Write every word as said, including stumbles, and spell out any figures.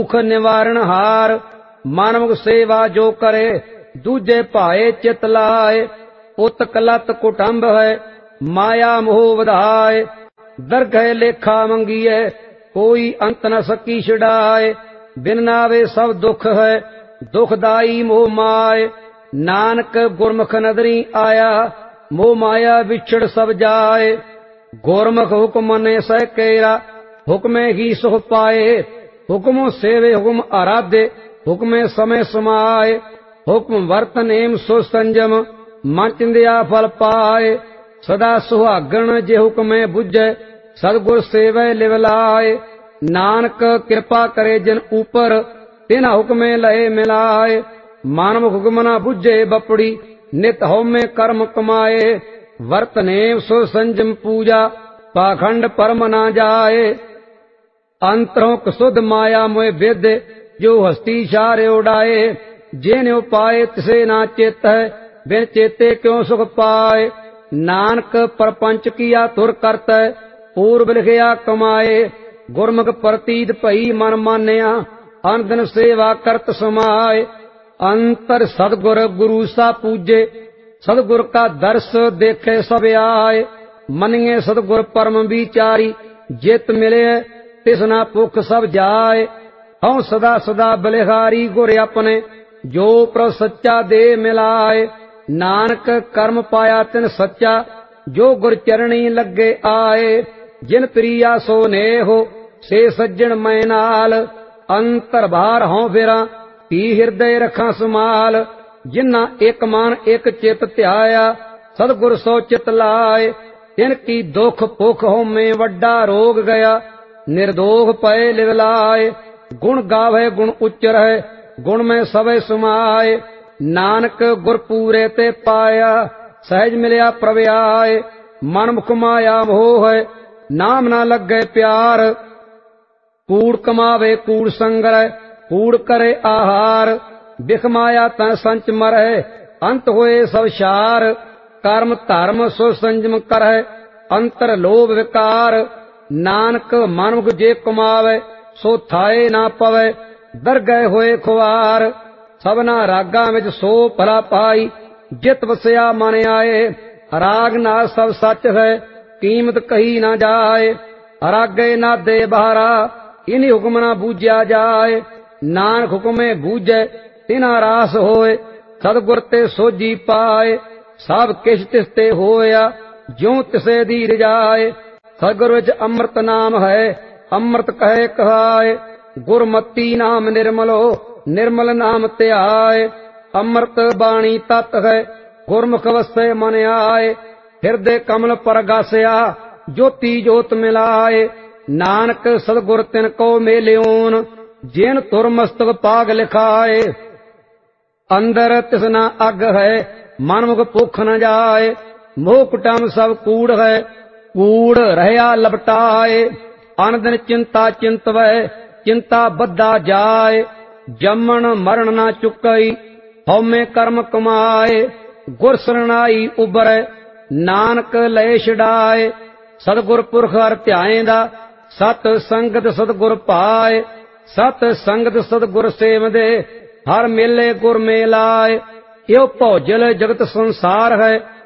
दुख निवारण हार। मानव सेवा जो करे दूजे भाए चित लाए। उत कलत कुटुंब है माया मोह वधाए। दरगह लेखा मंगीए कोई अंत न सकी छुड़ाए। बिन नावे सब दुख है दुखदाई मोह माए। नानक गुरमुख नदरी आया मोह माया विछड़ सब जाए। गुरमुख हुक्म ने सह केरा हुक्मे ही सुख पाए। हुक्म सेवे हुक्म आराधे हुक्मे समय समाए। हुक्म वर्त नेम सो संजम मन चिंदिया फल पाए। सदा सुहागण जे हुक्मे बुझे सतगुर सेवे लिव लाए। नानक कृपा करे जिन ऊपर तिन हुक्मे लय मिलाए। मानव हुक्म न बुझे बपड़ी नित हौमे कर्म कमाए। वर्त नेम सो संजम पूजा पाखंड परम ना जाए। अंतरों कसुध माया मोह विद जो हस्ती चारे उड़ाए। जिन उपाय तिसे ना चेत है बिन चेते क्यों सुख पाए। नानक परपंच किया तुर करत पूर्व लिखिया कमाए। गुरमुख प्रतीत भई मन मानिया अन दिन सेवा करत समाए। अंतर सतगुर गुरु सा पूजे सतगुर का दर्श देखे सब आए। मनिए सतगुर परम विचारी जित मिले तिसना भुख सब जाए। हूँ सदा सदा बलिहारी गुर अपने जो प्रभ सच्चा दे मिलाए। नानक कर्म पाया तिन सच्चा जो गुर चरणी लगे आए। जिन प्रिया सो ने हो से सज्जन मैं नाल। अंतर बाहर हों फिरा पी हृदय रखा समाल। जिन्ना एक मान एक चित ध्याया सतगुर सो चित लाए। तिनकी दुख भुख हो में वड्डा रोग गया निर्दोष पए लिव लाए। गुण गावे गुण उच्चर है गुण में सवे समाए। नानक गुर पूरे ते पाया सहज मिलिया प्रभ आए। मन मुख माया मोह है नाम ना लगे प्यार। कूड़ कमावे कूड़ संग्रह कूड़ करे आहार। बिख माया तन संच मरह अंत होए सब शार। कर्म धर्म सो संजम करह अंतर लोभ विकार। नानक मानुख जे कमावे सो थाए ना पवे दरगह होए खुआर। सबना रागा विच सो भला पाई जित वसिया मन आए। राग ना सब सच है कीमत कही ना जाए। रागे ना दे बहारा इन्हीं हुक्म ना बूझा जाए। नानक हुक्मे बूझे तिना रास होए सतगुर ते सोजी पाए। सब किश तिसते होया ज्यों तिसे धीर जाए। सतगुर विच अमृत नाम है अमृत कहे कहाए। गुरमती नाम निर्मलो निर्मल नाम त्याय। अमृत बाणी तत् है गुरमुख वसे मन आए। हृदय कमल पर गासया ज्योति जोत मिलाए। नानक सतगुर तिन को मेलियोन जिन तुर मस्तक पाग लिखाए। अंदर तिसना अग है मनमुख भुख न जाए। मोह कुटम सब कूड़ है कूड़ रहया लपटाए। अन दिन चिंता चिंतवै चिंता बद्धा जाए। जमन मरण न चुकई हौमे कर्म कमाए। गुर सरनाई उबरै नानक लय छड़ाए। सतगुर पुरख हर ध्याएंदा सत संगत सतगुर पाए। सत संगत सतगुर सेवदे हर मेले गुर मेलाए। यो भौजल जगत संसार है